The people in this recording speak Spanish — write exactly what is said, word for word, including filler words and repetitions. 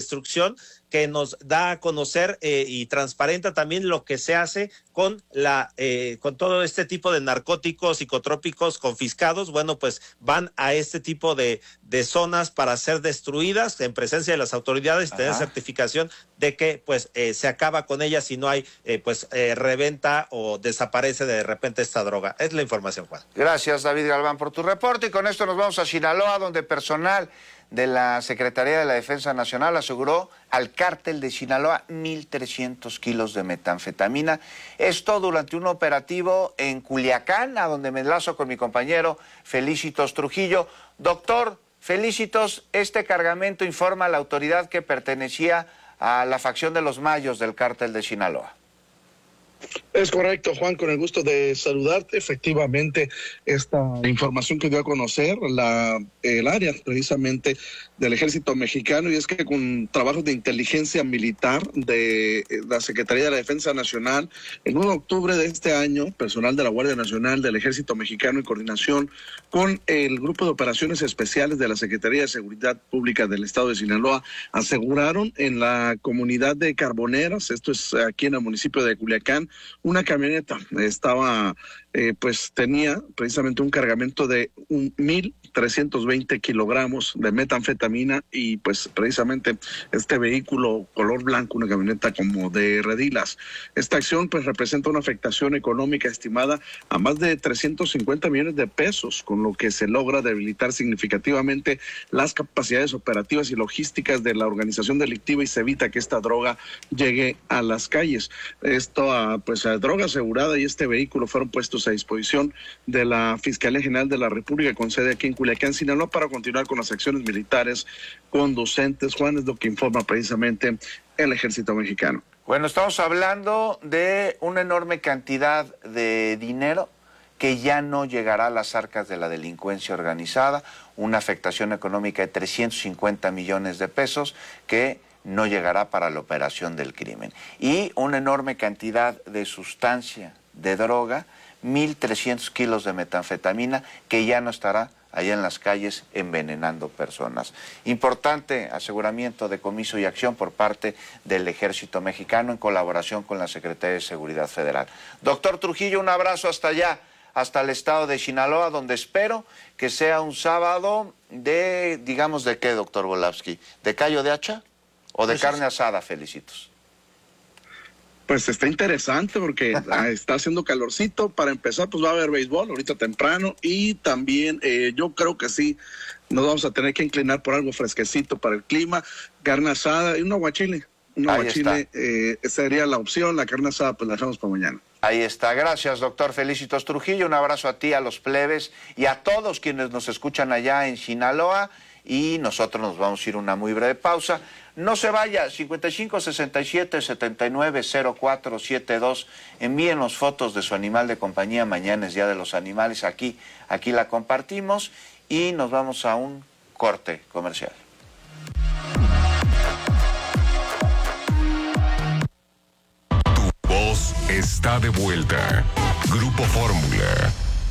destrucción que nos da a conocer eh, y transparenta también lo que se hace con la eh, con todo este tipo de narcóticos psicotrópicos confiscados. Bueno, pues van a este tipo de, de zonas para ser destruidas en presencia de las autoridades, tener certificación de que pues eh, se acaba con ellas si no hay eh, pues eh, reventa o desaparece de repente esta droga. Es la información, Juan. Gracias, David Galván, por tu reporte, y con esto nos vamos a Sinaloa, donde personal de la Secretaría de la Defensa Nacional aseguró al cártel de Sinaloa mil trescientos kilos de metanfetamina. Esto durante un operativo en Culiacán, a donde me enlazo con mi compañero Felicitos Trujillo. Doctor Felicitos, este cargamento informa a la autoridad que pertenecía a la facción de los Mayos del cártel de Sinaloa. Es correcto, Juan, con el gusto de saludarte. Efectivamente, esta información que dio a conocer la, el área precisamente del Ejército Mexicano, y es que con trabajos de inteligencia militar de la Secretaría de la Defensa Nacional, el nueve de octubre de este año, personal de la Guardia Nacional, del Ejército Mexicano, en coordinación con el Grupo de Operaciones Especiales de la Secretaría de Seguridad Pública del Estado de Sinaloa, aseguraron en la comunidad de Carboneras, esto es aquí en el municipio de Culiacán, una camioneta. Estaba, eh, pues tenía precisamente un cargamento de un mil trescientos veinte kilogramos de metanfetamina, y pues precisamente este vehículo color blanco, una camioneta como de redilas. Esta acción pues representa una afectación económica estimada a más de trescientos cincuenta millones de pesos, con lo que se logra debilitar significativamente las capacidades operativas y logísticas de la organización delictiva y se evita que esta droga llegue a las calles. Esto, a, pues a droga asegurada y este vehículo fueron puestos a disposición de la Fiscalía General de la República con sede aquí en Culiacán, Sinaloa, para continuar con las acciones militares conducentes. Juan, es lo que informa precisamente el Ejército Mexicano. Bueno, estamos hablando de una enorme cantidad de dinero que ya no llegará a las arcas de la delincuencia organizada, una afectación económica de trescientos cincuenta millones de pesos que no llegará para la operación del crimen. Y una enorme cantidad de sustancia, de droga, mil trescientos kilos de metanfetamina, que ya no estará allá en las calles envenenando personas. Importante aseguramiento, decomiso y acción por parte del Ejército Mexicano en colaboración con la Secretaría de Seguridad Federal. Doctor Trujillo, un abrazo hasta allá, hasta el estado de Sinaloa, donde espero que sea un sábado de, digamos, ¿de qué, doctor Volavsky? ¿De callo de hacha o de pues carne es... asada, Felicitos? Pues está interesante porque está haciendo calorcito. Para empezar, pues va a haber béisbol ahorita temprano, y también eh, yo creo que sí, nos vamos a tener que inclinar por algo fresquecito para el clima, carne asada y un aguachile. Un aguachile eh, sería la opción. La carne asada pues la dejamos para mañana. Ahí está, gracias, doctor Felicitos Trujillo. Un abrazo a ti, a los plebes y a todos quienes nos escuchan allá en Sinaloa, y nosotros nos vamos a ir a una muy breve pausa. No se vaya, cincuenta y cinco, sesenta y siete, setenta y nueve, cero cuatro siete dos. Envíenos fotos de su animal de compañía. Mañana es Día de los Animales. Aquí, aquí la compartimos y nos vamos a un corte comercial. Tu voz está de vuelta. Grupo Fórmula.